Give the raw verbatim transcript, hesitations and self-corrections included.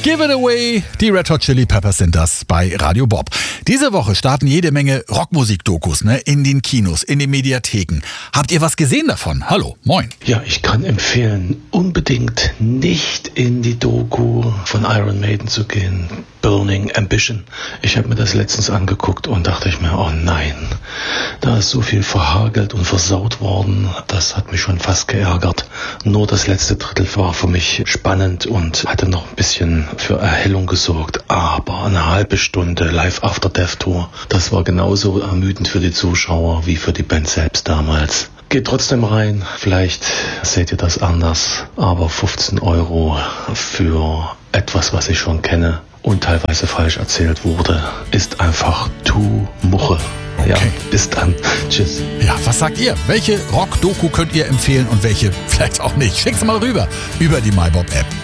Give it away, die Red Hot Chili Peppers sind das bei Radio Bob. Diese Woche starten jede Menge Rockmusik-Dokus, ne, in den Kinos, in den Mediatheken. Habt ihr was gesehen davon? Hallo, moin. Ja, ich kann empfehlen, unbedingt nicht in die Doku von Iron Maiden zu gehen. Burning Ambition. Ich habe mir das letztens angeguckt und dachte ich mir, oh nein, da ist so viel verhagelt und versaut worden. Das hat mich schon fast geärgert. Nur das letzte Drittel war für mich spannend und hatte noch ein bisschen für Erhellung gesorgt. Aber eine halbe Stunde Live After Death Tour, das war genauso ermüdend für die Zuschauer wie für die Band selbst damals. Geht trotzdem rein, vielleicht seht ihr das anders, aber fünfzehn Euro für etwas, was ich schon kenne und teilweise falsch erzählt wurde, ist einfach tu Muche. Okay. Ja, bis dann. Tschüss. Ja, was sagt ihr? Welche Rock-Doku könnt ihr empfehlen und welche vielleicht auch nicht? Schickt's mal rüber über die MyBob-App.